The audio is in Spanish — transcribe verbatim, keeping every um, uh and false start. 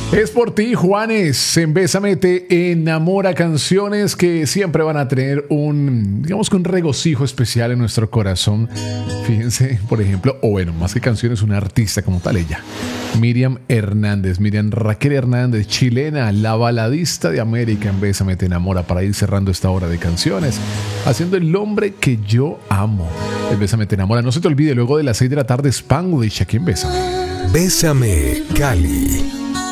Es por ti, Juanes. En Bésame te enamora, canciones que siempre van a tener un, digamos que un regocijo especial en nuestro corazón. Fíjense, por ejemplo, o bueno, más que canciones, una artista como tal ella. Miriam Hernández, Miriam Raquel Hernández, chilena, la baladista de América en Bésame te enamora, para ir cerrando esta hora de canciones, haciendo el hombre que yo amo. El Bésame te enamora. No se te olvide, luego de las seis de la tarde, Spanglish aquí en Bésame. Bésame, Cali.